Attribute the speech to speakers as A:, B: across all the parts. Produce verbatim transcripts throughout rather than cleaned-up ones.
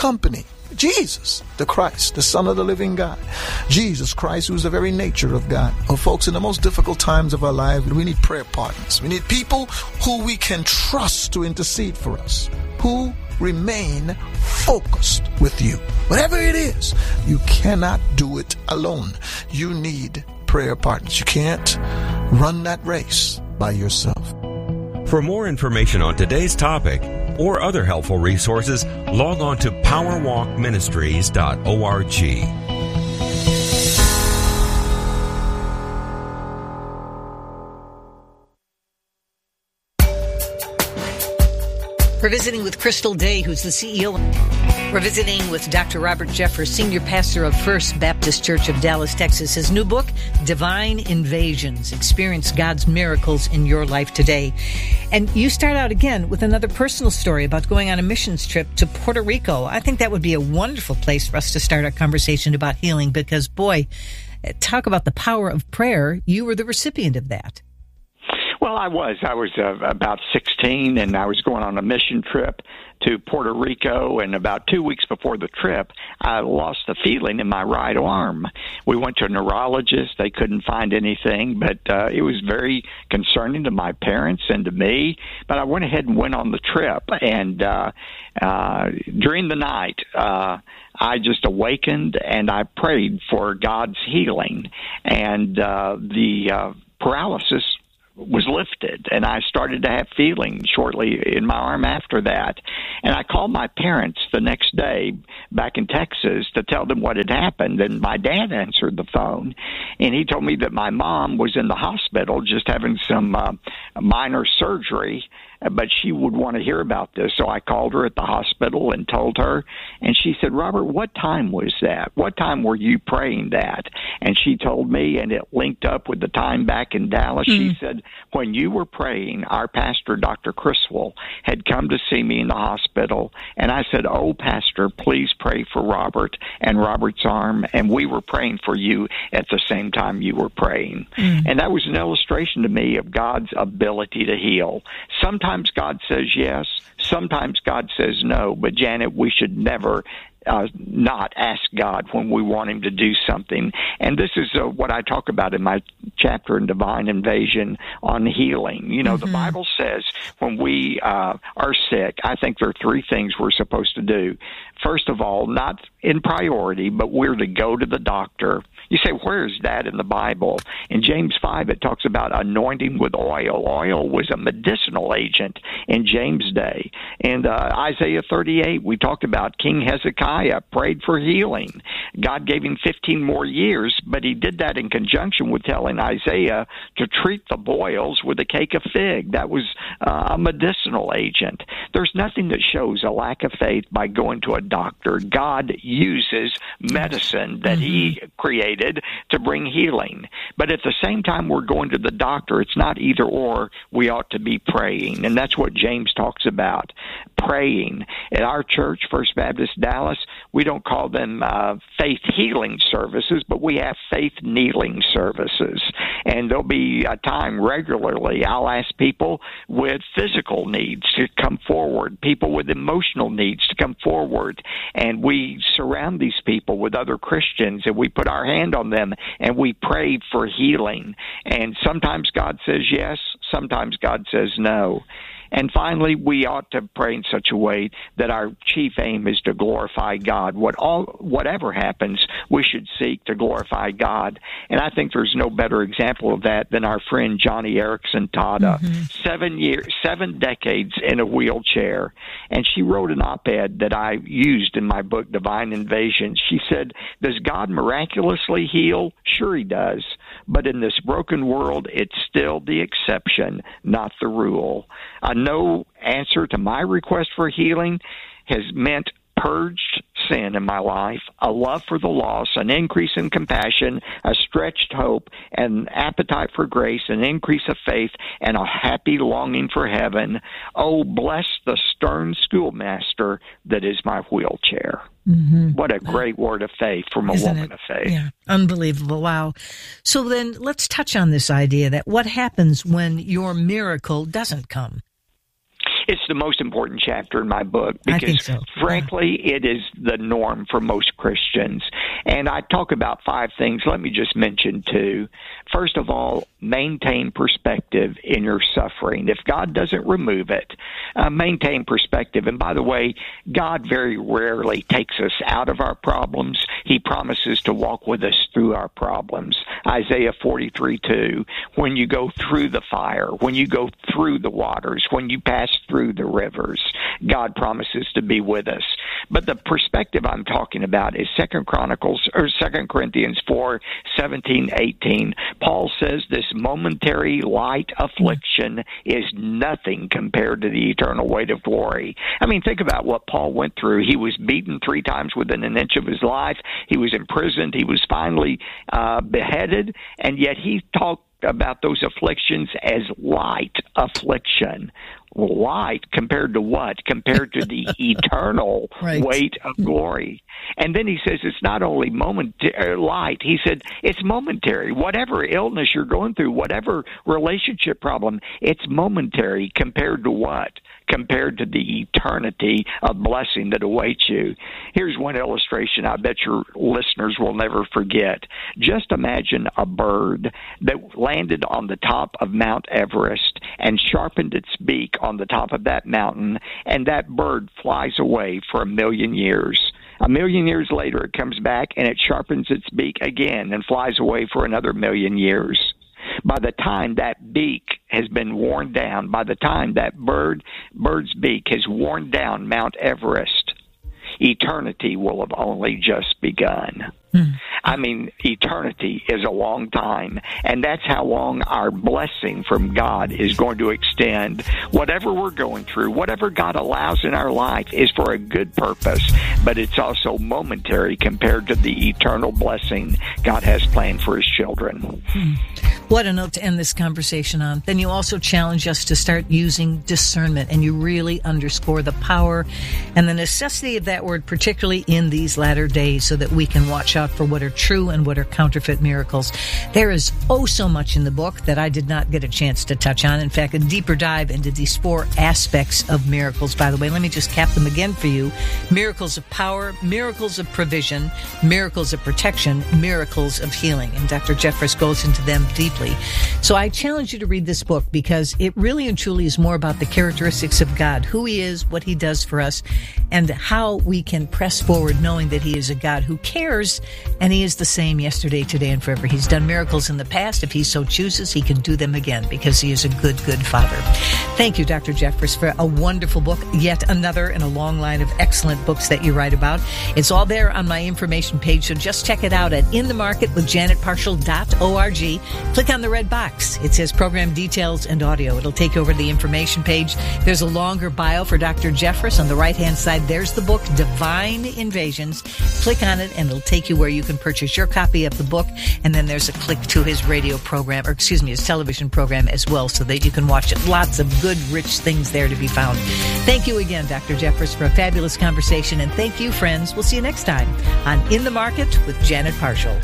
A: company. Jesus, the Christ, the Son of the living God. Jesus Christ, who's the very nature of God. Oh, folks, in the most difficult times of our lives, we need prayer partners. We need people who we can trust to intercede for us, who remain focused with you. Whatever it is, you cannot do it alone. You need prayer partners. You can't run that race by yourself.
B: For more information on today's topic or other helpful resources, log on to power walk ministries dot org.
C: We're visiting with Crystal Day, who's the C E O. We're visiting with Doctor Robert Jeffress, Senior Pastor of First Baptist Church of Dallas, Texas. His new book, Divine Invasions, Experience God's Miracles in Your Life Today. And you start out again with another personal story about going on a missions trip to Puerto Rico. I think that would be a wonderful place for us to start our conversation about healing because, boy, talk about the power of prayer. You were the recipient of that.
D: Well, I was. I was uh, about sixteen, and I was going on a mission trip to Puerto Rico, and about two weeks before the trip, I lost the feeling in my right arm. We went to a neurologist. They couldn't find anything, but uh, it was very concerning to my parents and to me. But I went ahead and went on the trip, and uh, uh, during the night, uh, I just awakened, and I prayed for God's healing, and uh, the uh, paralysis was lifted, and I started to have feeling shortly in my arm after that. And I called my parents the next day back in Texas to tell them what had happened, and my dad answered the phone, and he told me that my mom was in the hospital just having some uh, minor surgery, but she would want to hear about this. So I called her at the hospital and told her, and she said, Robert, what time was that? What time were you praying that? And she told me, and it linked up with the time back in Dallas. Mm. She said, when you were praying, our pastor, Doctor Criswell, had come to see me in the hospital, and I said, oh, Pastor, please pray for Robert and Robert's arm, and we were praying for you at the same time you were praying. Mm. And that was an illustration to me of God's ability to heal. Sometimes Sometimes God says yes, sometimes God says no, but Janet, we should never uh, not ask God when we want him to do something. And this is uh, what I talk about in my chapter in Divine Invasion on healing. You know, mm-hmm. the Bible says when we uh, are sick, I think there are three things we're supposed to do. First of all, not in priority, but we're to go to the doctor. You say, where is that in the Bible? In James five, it talks about anointing with oil. Oil was a medicinal agent in James' day. In uh, Isaiah thirty-eight, we talked about King Hezekiah prayed for healing. God gave him fifteen more years, but he did that in conjunction with telling Isaiah to treat the boils with a cake of fig. That was uh, a medicinal agent. There's nothing that shows a lack of faith by going to a doctor. God uses medicine that mm-hmm. he created to bring healing. But at the same time we're going to the doctor, it's not either or. We ought to be praying. And that's what James talks about, praying. At our church, First Baptist Dallas, we don't call them uh, faith healing services, but we have faith kneeling services. And there'll be a time regularly I'll ask people with physical needs to come forward, people with emotional needs to come forward. And we surround these people with other Christians, and we put our hand on them, and we pray for healing. And sometimes God says yes, sometimes God says no. And finally, we ought to pray in such a way that our chief aim is to glorify God. What all, whatever happens, we should seek to glorify God. And I think there's no better example of that than our friend Johnny Erickson Tada. Mm-hmm. Seven years, seven decades in a wheelchair. And she wrote an op-ed that I used in my book, Divine Invasion. She said, does God miraculously heal? Sure he does. But in this broken world, it's still the exception, not the rule. A no answer to my request for healing has meant purged sin in my life, a love for the lost, an increase in compassion, a stretched hope, an appetite for grace, an increase of faith, and a happy longing for heaven. Oh, bless the stern schoolmaster that is my wheelchair. Mm-hmm. What a great word of faith from a Isn't woman it? Of faith.
C: Yeah, unbelievable. Wow. So then let's touch on this idea that what happens when your miracle doesn't come?
D: It's the most important chapter in my book because,
C: I think so.
D: frankly, yeah. it is the norm for most Christians. And I talk about five things. Let me just mention two. First of all, maintain perspective in your suffering. If God doesn't remove it, uh, maintain perspective. And by the way, God very rarely takes us out of our problems. He promises to walk with us through our problems. Isaiah forty-three two, when you go through the fire, when you go through the waters, when you pass through the rivers, God promises to be with us. But the perspective I'm talking about is Second Chronicles or Second Corinthians four seventeen eighteen. Paul says this momentary light affliction is nothing compared to the eternal weight of glory. I mean, think about what Paul went through. He was beaten three times within an inch of his life. He was imprisoned. He was finally uh, beheaded, and yet he talked about those afflictions as light affliction. Light compared to what? Compared to the eternal right. weight of glory. And then he says it's not only momentary light. He said it's momentary. Whatever illness you're going through, whatever relationship problem, it's momentary compared to what? Compared to the eternity of blessing that awaits you. Here's one illustration I bet your listeners will never forget. Just imagine a bird that landed on the top of Mount Everest and sharpened its beak on the top of that mountain, and that bird flies away for a million years. A million years later, it comes back and it sharpens its beak again and flies away for another million years. By the time that beak has been worn down, by the time that bird bird's beak has worn down Mount Everest, eternity will have only just begun. Mm. I mean, eternity is a long time, and that's how long our blessing from God is going to extend. Whatever we're going through, whatever God allows in our life is for a good purpose, but it's also momentary compared to the eternal blessing God has planned for His children.
C: Mm. What a note to end this conversation on. Then you also challenge us to start using discernment, and you really underscore the power and the necessity of that word, particularly in these latter days, so that we can watch out for what are true and what are counterfeit miracles. There is oh so much in the book that I did not get a chance to touch on. In fact, a deeper dive into these four aspects of miracles. By the way, let me just cap them again for you. Miracles of power, miracles of provision, miracles of protection, miracles of healing. And Doctor Jeffress goes into them deeply. So I challenge you to read this book because it really and truly is more about the characteristics of God, who He is, what He does for us, and how we can press forward knowing that He is a God who cares, and He is the same yesterday, today, and forever. He's done miracles in the past. If He so chooses, He can do them again because He is a good, good Father. Thank you, Doctor Jeffress, for a wonderful book, yet another in a long line of excellent books that you write about. It's all there on my information page, so just check it out at in the market with janet parshall dot org. Click on the red box. It says program details and audio. It'll take you over to the information page. There's a longer bio for Doctor Jeffress. On the right-hand side, there's the book, Divine Invasions. Click on it, and it'll take you where you can purchase your copy of the book, and then there's a click to his radio program, or excuse me, his television program as well, so that you can watch it. Lots of good, rich things there to be found. Thank you again, Doctor Jeffress, for a fabulous conversation, and thank you, friends. We'll see you next time on In the Market with Janet Parshall.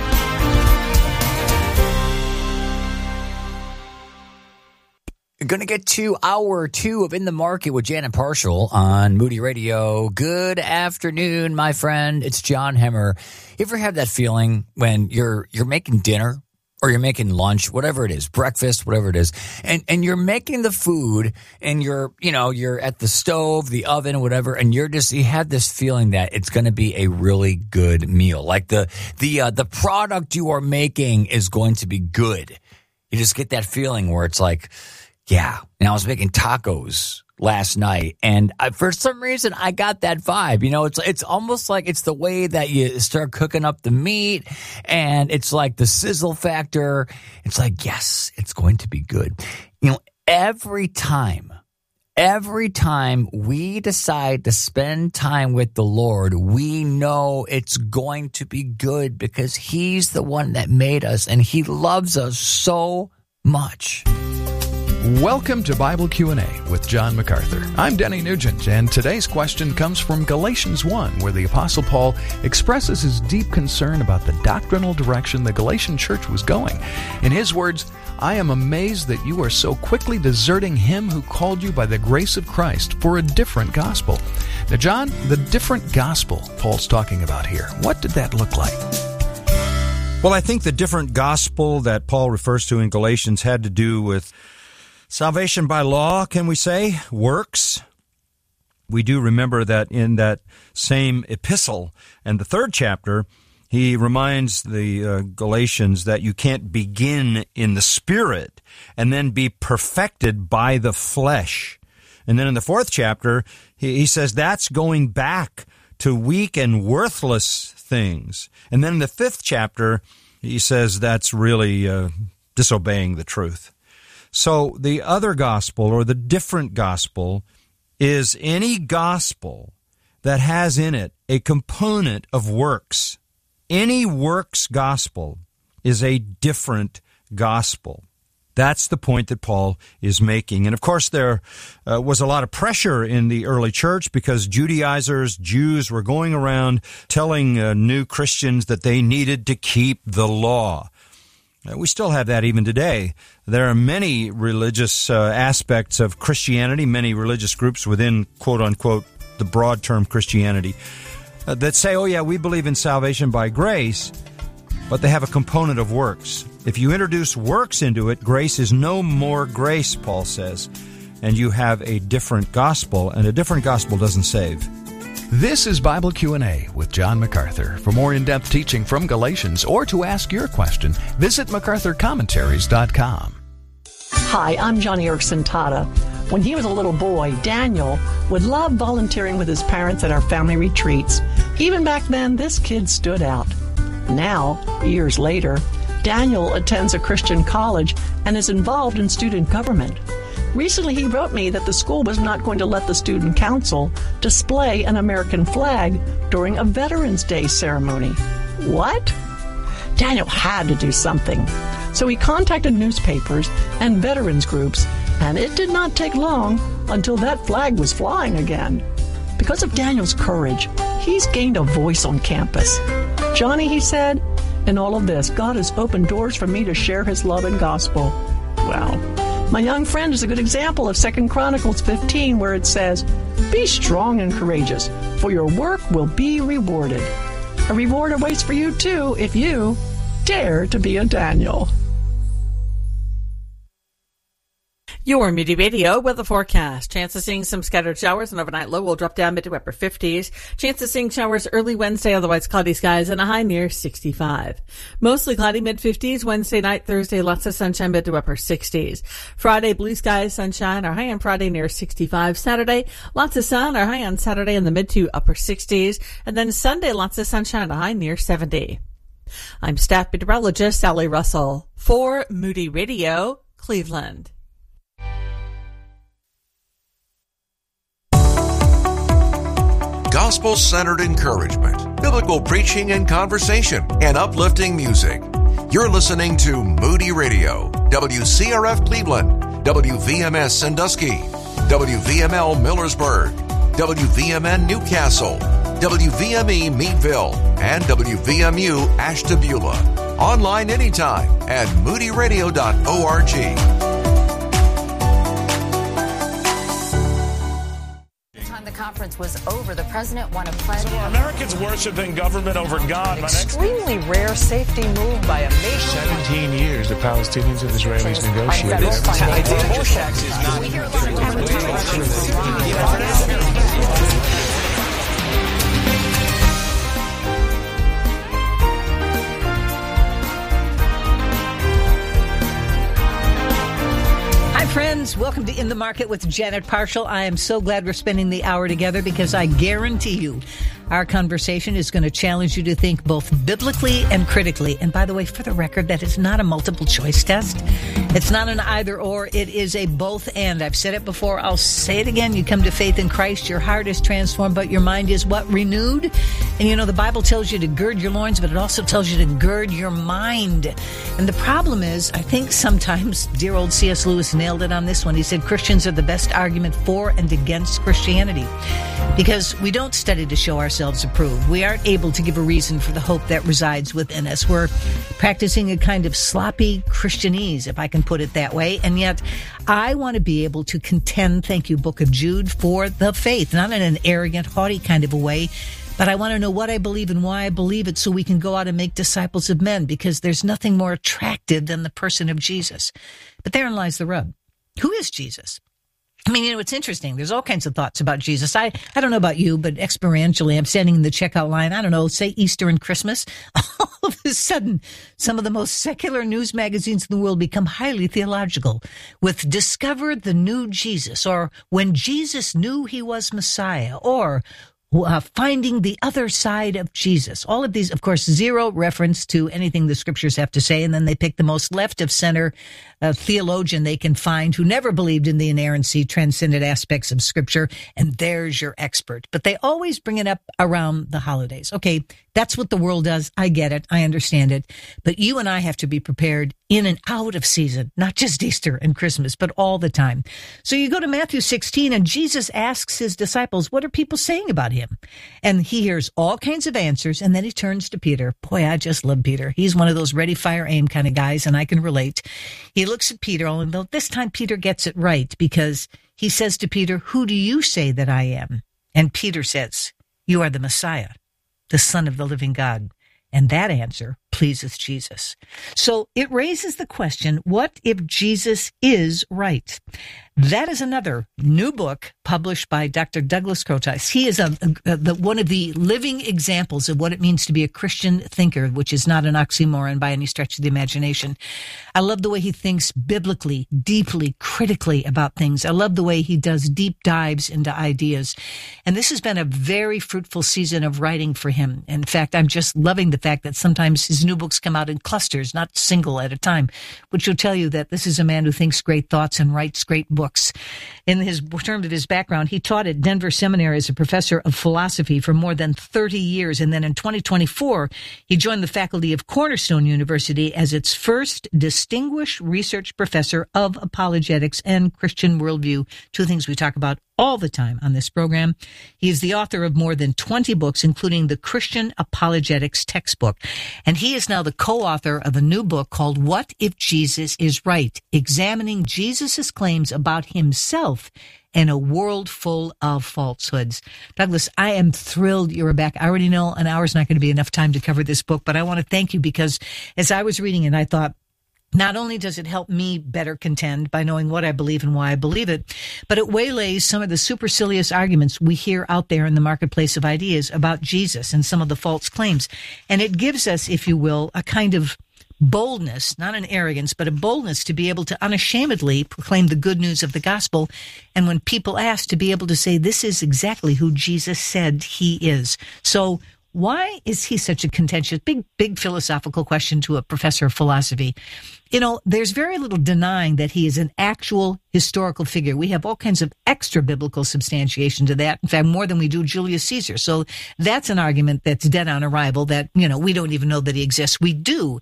E: You're going to get to hour two of In the Market with Janet Parshall on Moody Radio. Good afternoon, my friend. It's John Hemmer. You ever have that feeling when you're you're making dinner or you're making lunch, whatever it is, breakfast, whatever it is, and and you're making the food and you're, you know, you're at the stove, the oven, whatever, and you're just, you have this feeling that it's going to be a really good meal. Like the the uh, the product you are making is going to be good. You just get that feeling where it's like, yeah. And I was making tacos last night, and I, for some reason, I got that vibe. You know, it's it's almost like it's the way that you start cooking up the meat, and it's like the sizzle factor. It's like, yes, it's going to be good. You know, every time, every time we decide to spend time with the Lord, we know it's going to be good because He's the one that made us, and He loves us so much.
F: Welcome to Bible Q and A with John MacArthur. I'm Denny Nugent, and today's question comes from Galatians one, where the Apostle Paul expresses his deep concern about the doctrinal direction the Galatian church was going. In his words, I am amazed that you are so quickly deserting him who called you by the grace of Christ for a different gospel. Now, John, the different gospel Paul's talking about here, what did that look like?
G: Well, I think the different gospel that Paul refers to in Galatians had to do with salvation by law, can we say? Works. We do remember that in that same epistle and the third chapter, he reminds the uh, Galatians that you can't begin in the Spirit and then be perfected by the flesh. And then in the fourth chapter, he, he says that's going back to weak and worthless things. And then in the fifth chapter, he says that's really uh, disobeying the truth. So the other gospel, or the different gospel, is any gospel that has in it a component of works. Any works gospel is a different gospel. That's the point that Paul is making. And of course, there uh, was a lot of pressure in the early church because Judaizers, Jews, were going around telling uh, new Christians that they needed to keep the law. We still have that even today. There are many religious uh, aspects of Christianity, many religious groups within, quote-unquote, the broad term Christianity, uh, that say, oh yeah, we believe in salvation by grace, but they have a component of works. If you introduce works into it, grace is no more grace, Paul says, and you have a different gospel, and a different gospel doesn't save.
F: This is Bible Q and A with John MacArthur. For more in-depth teaching from Galatians or to ask your question, visit macarthur commentaries dot com.
H: Hi, I'm Johnny Erickson Tata. When he was a little boy, Daniel would love volunteering with his parents at our family retreats. Even back then, this kid stood out. Now, years later, Daniel attends a Christian college and is involved in student government. Recently, he wrote me that the school was not going to let the student council display an American flag during a Veterans Day ceremony. What? Daniel had to do something. So he contacted newspapers and veterans groups, and it did not take long until that flag was flying again. Because of Daniel's courage, he's gained a voice on campus. Johnny, he said, in all of this, God has opened doors for me to share his love and gospel. Well, my young friend is a good example of Second Chronicles fifteen, where it says, be strong and courageous, for your work will be rewarded. A reward awaits for you, too, if you dare to be a Daniel.
I: Your Moody Radio weather forecast. Chance of seeing some scattered showers, and overnight low will drop down mid to upper fifties. Chance of seeing showers early Wednesday, otherwise cloudy skies, and a high near sixty-five. Mostly cloudy mid fifties. Wednesday night, Thursday, lots of sunshine mid to upper sixties. Friday, blue skies, sunshine, our high on Friday near sixty-five. Saturday, lots of sun, our high on Saturday in the mid to upper sixties. And then Sunday, lots of sunshine, a high near seventy. I'm staff meteorologist Sally Russell for Moody Radio, Cleveland.
J: Gospel-centered encouragement, biblical preaching and conversation, and uplifting music. You're listening to Moody Radio, W C R F Cleveland, W V M S Sandusky, W V M L Millersburg, W V M N Newcastle, W V M E Meadville, and W V M U Ashtabula. Online anytime at moody radio dot org.
K: The conference was over. The president won a pledge.
L: So are Americans worshiping government over God?
M: Extremely rare safety move by a nation.
L: seventeen years the Palestinians and Israelis negotiated.
C: Hi, friends. Welcome Welcome to In the Market with Janet Parshall. I am so glad we're spending the hour together because I guarantee you our conversation is going to challenge you to think both biblically and critically. And by the way, for the record, that is not a multiple choice test. It's not an either or. It is a both and. I've said it before. I'll say it again. You come to faith in Christ. Your heart is transformed, but your mind is what? Renewed. And you know, the Bible tells you to gird your loins, but it also tells you to gird your mind. And the problem is, I think sometimes, dear old C S Lewis nailed it on this one. He said Christians are the best argument for and against Christianity because we don't study to show ourselves approved. We aren't able to give a reason for the hope that resides within us. We're practicing a kind of sloppy Christianese, if I can put it that way. And yet I want to be able to contend, thank you, Book of Jude, for the faith, not in an arrogant, haughty kind of a way, but I want to know what I believe and why I believe it so we can go out and make disciples of men, because there's nothing more attractive than the person of Jesus. But therein lies the rub. Who is Jesus? I mean, you know, it's interesting. There's all kinds of thoughts about Jesus. I, I don't know about you, but experientially, I'm standing in the checkout line. I don't know, say Easter and Christmas. All of a sudden, some of the most secular news magazines in the world become highly theological with Discover the New Jesus, or When Jesus Knew He Was Messiah, or Uh, Finding the Other Side of Jesus. All of these, of course, zero reference to anything the scriptures have to say. And then they pick the most left of center uh, theologian they can find who never believed in the inerrancy, transcendent aspects of scripture. And there's your expert. But they always bring it up around the holidays. Okay, that's what the world does. I get it. I understand it. But you and I have to be prepared in and out of season, not just Easter and Christmas, but all the time. So you go to Matthew sixteen and Jesus asks his disciples, what are people saying about him? And he hears all kinds of answers. And then he turns to Peter. Boy, I just love Peter. He's one of those ready, fire, aim kind of guys. And I can relate. He looks at Peter, and this time Peter gets it right, because he says to Peter, who do you say that I am? And Peter says, you are the Messiah, the Son of the living God. And that answer pleases Jesus. So it raises the question, what if Jesus is right? That is another new book published by Doctor Douglas Groothuis. He is a, a, the, one of the living examples of what it means to be a Christian thinker, which is not an oxymoron by any stretch of the imagination. I love the way he thinks biblically, deeply, critically about things. I love the way he does deep dives into ideas. And this has been a very fruitful season of writing for him. In fact, I'm just loving the fact that sometimes his new books come out in clusters, not single at a time, which will tell you that this is a man who thinks great thoughts and writes great books. In his in terms of his background, he taught at Denver Seminary as a professor of philosophy for more than thirty years. And then in twenty twenty-four, he joined the faculty of Cornerstone University as its first distinguished research professor of apologetics and Christian worldview, two things we talk about all the time on this program. He is the author of more than twenty books, including the Christian Apologetics textbook. And he is now the co-author of a new book called What If Jesus Is Right? Examining Jesus' claims about himself in a world full of falsehoods. Douglas, I am thrilled you're back. I already know an hour is not going to be enough time to cover this book, but I want to thank you because as I was reading it, I thought, not only does it help me better contend by knowing what I believe and why I believe it, but it waylays some of the supercilious arguments we hear out there in the marketplace of ideas about Jesus and some of the false claims. And it gives us, if you will, a kind of boldness, not an arrogance, but a boldness to be able to unashamedly proclaim the good news of the gospel. And when people ask, to be able to say, this is exactly who Jesus said he is. So why is he such a contentious, big, big philosophical question to a professor of philosophy? You know, there's very little denying that he is an actual historical figure. We have all kinds of extra biblical substantiation to that. In fact, more than we do Julius Caesar. So that's an argument that's dead on arrival, that, you know, we don't even know that he exists. We do.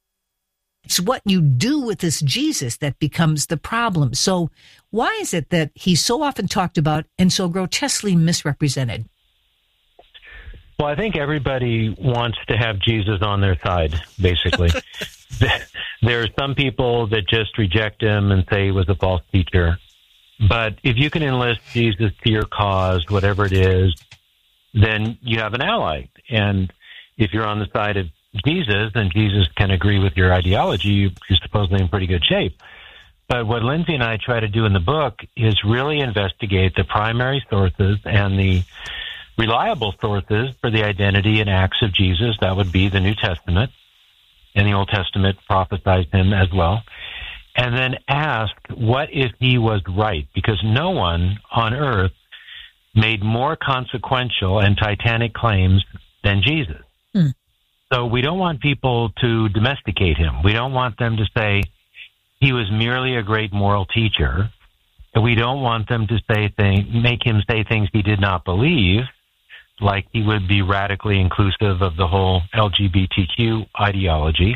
C: It's what you do with this Jesus that becomes the problem. So why is it that he's so often talked about and so grotesquely misrepresented?
N: Well, I think everybody wants to have Jesus on their side, basically. There are some people that just reject him and say he was a false teacher. But if you can enlist Jesus to your cause, whatever it is, then you have an ally. And if you're on the side of Jesus and Jesus can agree with your ideology, you're supposedly in pretty good shape. But what Lindsay and I try to do in the book is really investigate the primary sources and the reliable sources for the identity and acts of Jesus. That would be the New Testament, and the Old Testament prophesies him as well. and then asked, what if he was right? Because no one on earth made more consequential and titanic claims than Jesus.
C: Hmm.
N: So we don't want people to domesticate him. We don't want them to say he was merely a great moral teacher. We don't want them to say things, make him say things he did not believe, like he would be radically inclusive of the whole L G B T Q ideology.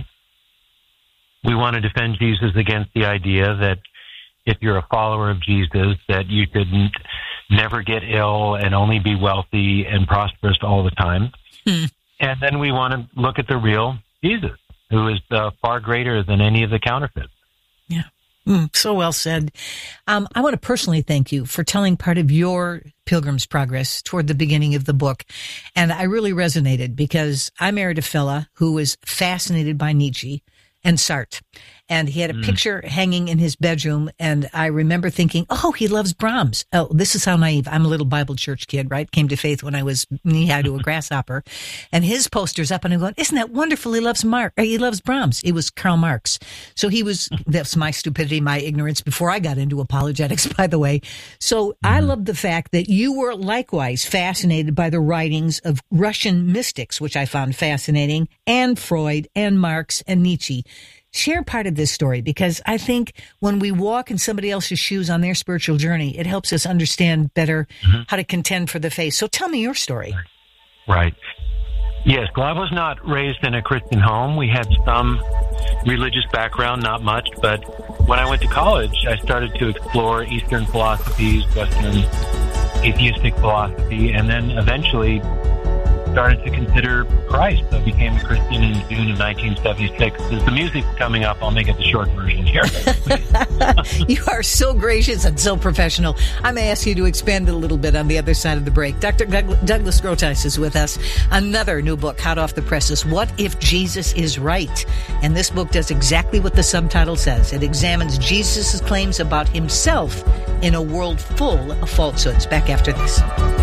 N: We want to defend Jesus against the idea that if you're a follower of Jesus, that you should n- never get ill and only be wealthy and prosperous all the time.
C: Hmm.
N: And then we want to look at the real Jesus, who is uh, far greater than any of the counterfeits.
C: Yeah. Mm, so well said. Um, I want to personally thank you for telling part of your Pilgrim's Progress toward the beginning of the book. And I really resonated because I married a fella who was fascinated by Nietzsche and Sartre. And he had a mm. picture hanging in his bedroom. And I remember thinking, oh, he loves Brahms. Oh, this is how naive. I'm a little Bible church kid, right? Came to faith when I was knee-high to a grasshopper. And his poster's up and I'm going, isn't that wonderful? He loves Mark. He loves Brahms. It was Karl Marx. So he was, that's my stupidity, my ignorance before I got into apologetics, by the way. So mm. I love the fact that you were likewise fascinated by the writings of Russian mystics, which I found fascinating, and Freud and Marx and Nietzsche. Share part of this story, because I think when we walk in somebody else's shoes on their spiritual journey, it helps us understand better mm-hmm. how to contend for the faith. So tell me your story.
N: Right. Yes, well, I was not raised in a Christian home. We had some religious background, not much, but when I went to college, I started to explore Eastern philosophies, Western atheistic philosophy, and then eventually started to consider Christ. I became a Christian in June of nineteen seventy-six. As the music's coming up, I'll make it the short version here.
C: You are so gracious and so professional. I may ask you to expand it a little bit on the other side of the break. Doctor Douglas Groothuis is with us. Another new book, hot off the presses, What If Jesus Is Right? And this book does exactly what the subtitle says. It examines Jesus' claims about himself in a world full of falsehoods. Back after this.